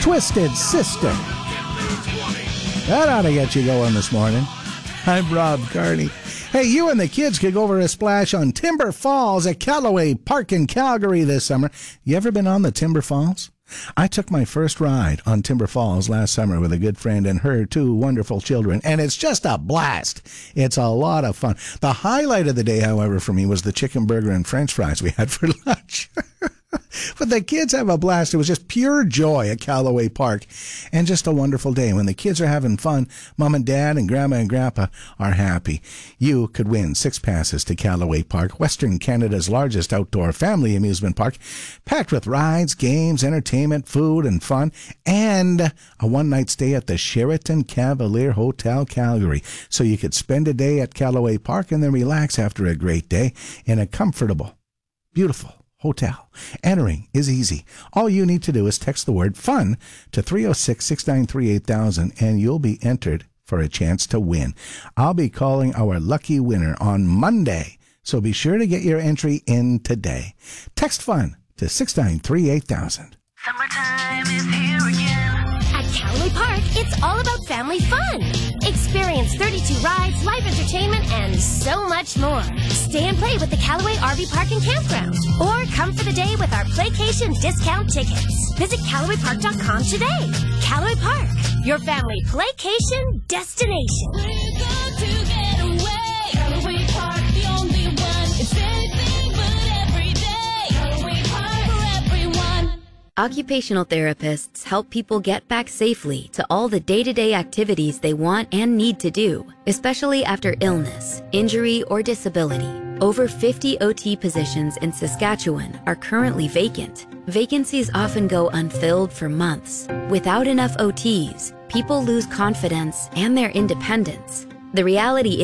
Twisted Sister. That ought to get you going this morning. I'm Rob Carney. Hey, you and the kids could go over a splash on Timber Falls at Callaway Park in Calgary this summer. You ever been on the Timber Falls? I took my first ride on Timber Falls last summer with a good friend and her two wonderful children, and it's just a blast. It's a lot of fun. The highlight of the day, however, for me was the chicken burger and french fries we had for lunch. But the kids have a blast. It was just pure joy at Callaway Park and just a wonderful day. When the kids are having fun, Mom and Dad and Grandma and Grandpa are happy. You could win 6 passes to Callaway Park, Western Canada's largest outdoor family amusement park, packed with rides, games, entertainment, food, and fun, and a one-night stay at the Sheraton Cavalier Hotel, Calgary. So you could spend a day at Callaway Park and then relax after a great day in a comfortable, beautiful hotel. Entering is easy. All you need to do is text the word FUN to 306-693-8000 and you'll be entered for a chance to win. I'll be calling our lucky winner on Monday, so be sure to get your entry in today. Text FUN to 693-8000. Summertime is here again. At Callaway Park, it's all about family fun. Experience 32 rides, live entertainment, and so much more. Stay and play with the Callaway RV Park and Campground. Or come for the day with our Playcation discount tickets. Visit CallawayPark.com today. Callaway Park, your family Playcation destination. We're going to get away. Callaway Park, the only one. It's anything but every day. Callaway Park for everyone. Occupational therapists help people get back safely to all the day-to-day activities they want and need to do, especially after illness, injury, or disability. Over 50 OT positions in Saskatchewan are currently vacant. Vacancies often go unfilled for months. Without enough OTs, people lose confidence and their independence. The reality